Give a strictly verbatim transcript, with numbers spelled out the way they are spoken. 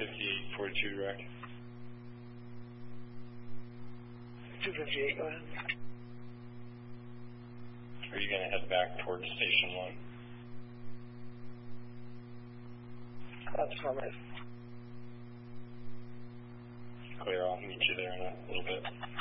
fifty-eight forty-two direct. two fifty-eight, go ahead. Are you going to head back towards station one? That's affirmative. Clear, I'll meet you there in a little bit.